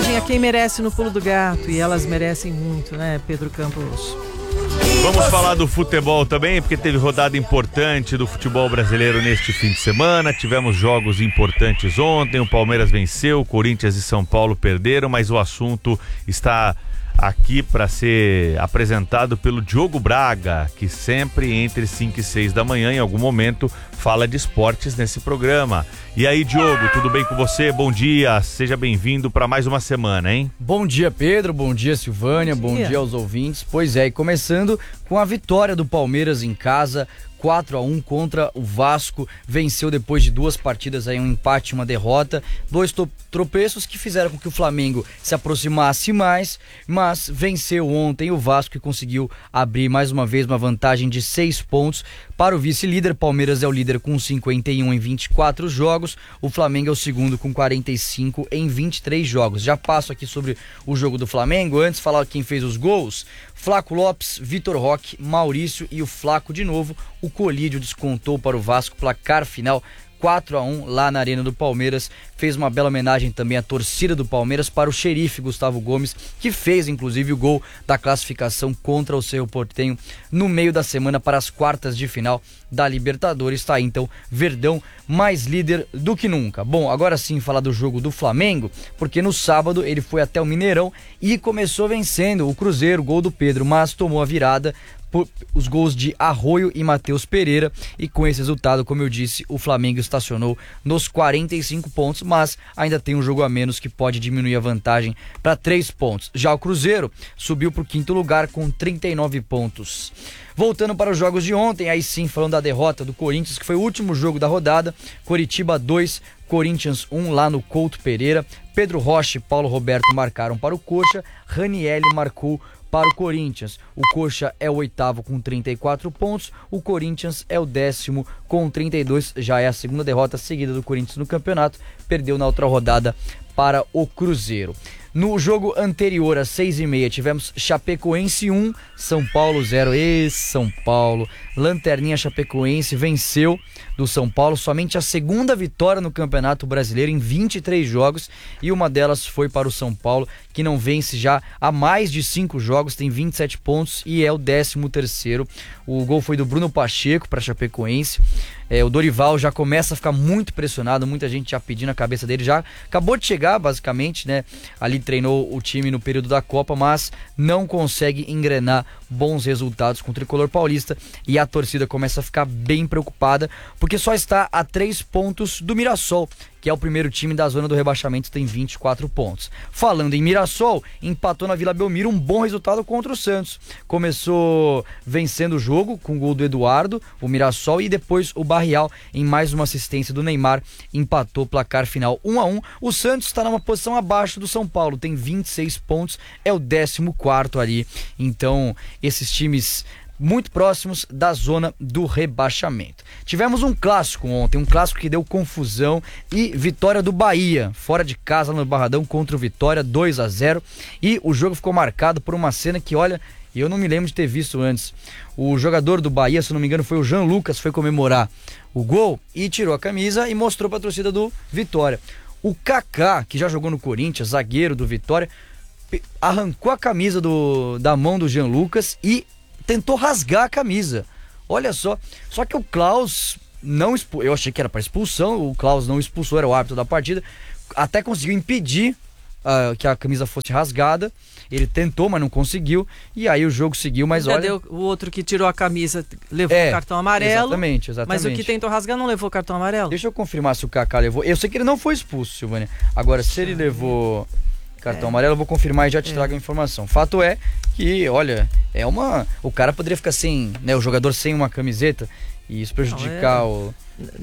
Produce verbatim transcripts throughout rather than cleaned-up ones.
homenagem a quem merece no Pulo do Gato, e elas merecem muito, né, Pedro Campos? Vamos falar do futebol também, porque teve rodada importante do futebol brasileiro neste fim de semana. Tivemos jogos importantes ontem, o Palmeiras venceu, o Corinthians e São Paulo perderam, mas o assunto está aqui para ser apresentado pelo Diogo Braga, que sempre entre cinco e seis da manhã, em algum momento, fala de esportes nesse programa. E aí, Diogo, tudo bem com você? Bom dia, seja bem-vindo para mais uma semana, hein? Bom dia, Pedro, bom dia, Silvânia, bom dia. bom dia aos ouvintes. Pois é, e começando com a vitória do Palmeiras em casa, quatro a um contra o Vasco, venceu depois de duas partidas, aí um empate e uma derrota, dois tropeços que fizeram com que o Flamengo se aproximasse mais, mas venceu ontem o Vasco e conseguiu abrir mais uma vez uma vantagem de seis pontos para o vice-líder. Palmeiras é o líder com cinquenta e um em vinte e quatro jogos, o Flamengo é o segundo com quarenta e cinco em vinte e três jogos. Já passo aqui sobre o jogo do Flamengo, antes falar quem fez os gols: Flaco Lopes, Vitor Roque, Maurício e o Flaco de novo. O Colídio descontou para o Vasco, placar final quatro a um lá na Arena do Palmeiras. Fez uma bela homenagem também à torcida do Palmeiras para o xerife Gustavo Gomes, que fez inclusive o gol da classificação contra o Cerro Porteño no meio da semana para as quartas de final da Libertadores. Está aí então Verdão mais líder do que nunca. Bom, agora sim falar do jogo do Flamengo, porque no sábado ele foi até o Mineirão e começou vencendo o Cruzeiro, gol do Pedro, mas tomou a virada por os gols de Arroio e Matheus Pereira, e com esse resultado, como eu disse, o Flamengo estacionou nos quarenta e cinco pontos, mas ainda tem um jogo a menos que pode diminuir a vantagem para três pontos. Já o Cruzeiro subiu para o quinto lugar com trinta e nove pontos. Voltando para os jogos de ontem, aí sim falando da derrota do Corinthians, que foi o último jogo da rodada. Coritiba dois, Corinthians um lá no Couto Pereira. Pedro Rocha e Paulo Roberto marcaram para o Coxa, Ranielli marcou para o Corinthians. O Coxa é o oitavo com trinta e quatro pontos, o Corinthians é o décimo com trinta e dois, já é a segunda derrota seguida do Corinthians no campeonato, perdeu na outra rodada para o Cruzeiro. No jogo anterior, às seis e meia, tivemos Chapecoense um, São Paulo zero. E São Paulo, Lanterninha Chapecoense venceu do São Paulo, somente a segunda vitória no Campeonato Brasileiro em vinte e três jogos, e uma delas foi para o São Paulo, que não vence já há mais de cinco jogos, tem vinte e sete pontos e é o décimo terceiro. O gol foi do Bruno Pacheco para Chapecoense. É, o Dorival já começa a ficar muito pressionado, muita gente já pedindo a cabeça dele, já acabou de chegar basicamente, né? Ali treinou o time no período da Copa, mas não consegue engrenar bons resultados com o tricolor paulista, e a torcida começa a ficar bem preocupada, porque só está a três pontos do Mirassol, que é o primeiro time da zona do rebaixamento, tem vinte e quatro pontos. Falando em Mirassol, empatou na Vila Belmiro, um bom resultado contra o Santos. Começou vencendo o jogo com o gol do Eduardo, o Mirassol, e depois o Barrial, em mais uma assistência do Neymar, empatou, placar final um a um. O Santos está numa posição abaixo do São Paulo, tem vinte e seis pontos, é o décimo quarto ali. Então, esses times muito próximos da zona do rebaixamento. Tivemos um clássico ontem, um clássico que deu confusão, e vitória do Bahia, fora de casa no Barradão contra o Vitória, dois a zero, e o jogo ficou marcado por uma cena que, olha, eu não me lembro de ter visto antes. O jogador do Bahia, se não me engano foi o Jean Lucas, foi comemorar o gol e tirou a camisa e mostrou para a torcida do Vitória. O Kaká, que já jogou no Corinthians, zagueiro do Vitória, arrancou a camisa do, da mão do Jean Lucas e tentou rasgar a camisa. Olha só. Só que o Klaus não expulsou. Eu achei que era para expulsão. O Klaus não expulsou, era o árbitro da partida. Até conseguiu impedir uh, que a camisa fosse rasgada. Ele tentou, mas não conseguiu. E aí o jogo seguiu, mas Já olha... deu, o outro que tirou a camisa levou é, o cartão amarelo. Exatamente, exatamente. Mas o que tentou rasgar não levou o cartão amarelo. Deixa eu confirmar se o Kaká levou. Eu sei que ele não foi expulso, Silvânia. Agora, se ele levou cartão é. amarelo, eu vou confirmar e já te é. trago a informação. Fato é que, olha, é uma... O cara poderia ficar sem, né, o jogador sem uma camiseta, e isso prejudicar não, é... o...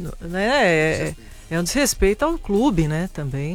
É, é, é um desrespeito ao clube, né, também.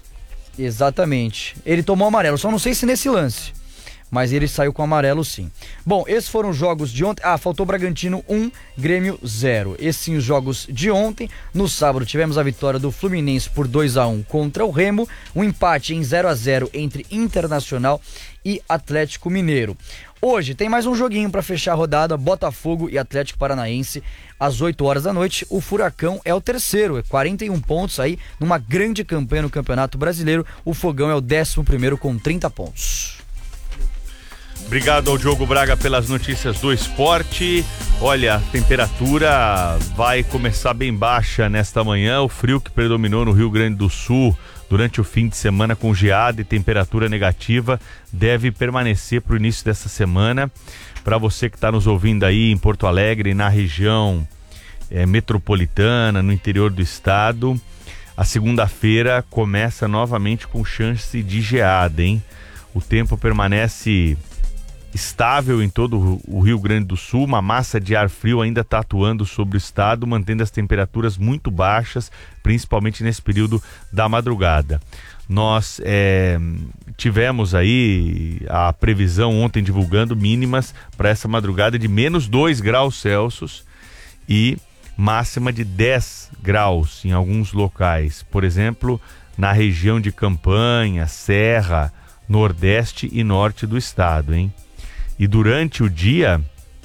Exatamente. Ele tomou amarelo, só não sei se nesse lance, mas ele saiu com amarelo sim. Bom, esses foram os jogos de ontem. Ah, faltou Bragantino um, Grêmio zero. Esses sim os jogos de ontem. No sábado tivemos a vitória do Fluminense por dois a um contra o Remo, um empate em zero a zero entre Internacional e Atlético Mineiro. Hoje tem mais um joguinho para fechar a rodada, Botafogo e Atlético Paranaense, às oito horas da noite. O Furacão é o terceiro, é quarenta e um pontos aí, numa grande campanha no Campeonato Brasileiro. O Fogão é o décimo primeiro com trinta pontos. Obrigado ao Diogo Braga pelas notícias do esporte. Olha, a temperatura vai começar bem baixa nesta manhã. O frio que predominou no Rio Grande do Sul durante o fim de semana com geada e temperatura negativa deve permanecer para o início dessa semana. Para você que está nos ouvindo aí em Porto Alegre, na região é, metropolitana, no interior do estado, a segunda-feira começa novamente com chance de geada, hein? O tempo permanece estável em todo o Rio Grande do Sul, uma massa de ar frio ainda está atuando sobre o estado, mantendo as temperaturas muito baixas, principalmente nesse período da madrugada. Nós é, tivemos aí a previsão ontem divulgando mínimas para essa madrugada de menos dois graus Celsius e máxima de dez graus em alguns locais, por exemplo, na região de Campanha, Serra, Nordeste e Norte do estado, hein? E durante o dia,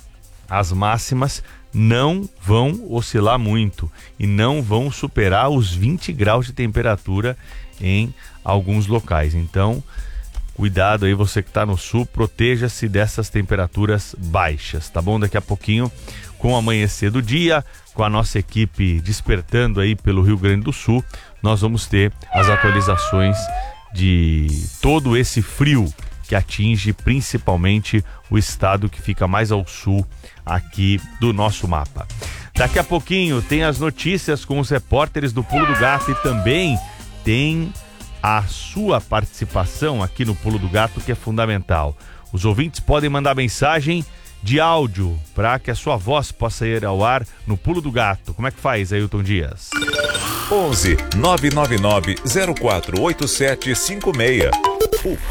as máximas não vão oscilar muito e não vão superar os vinte graus de temperatura em alguns locais. Então, cuidado aí, você que está no sul, proteja-se dessas temperaturas baixas, tá bom? Daqui a pouquinho, com o amanhecer do dia, com a nossa equipe despertando aí pelo Rio Grande do Sul, nós vamos ter as atualizações de todo esse frio que atinge principalmente o estado que fica mais ao sul aqui do nosso mapa. Daqui a pouquinho tem as notícias com os repórteres do Pulo do Gato e também tem a sua participação aqui no Pulo do Gato, que é fundamental. Os ouvintes podem mandar mensagem de áudio para que a sua voz possa ir ao ar no Pulo do Gato. Como é que faz, Ailton Dias? onze nove nove nove zero quatro oito sete cinco seis. O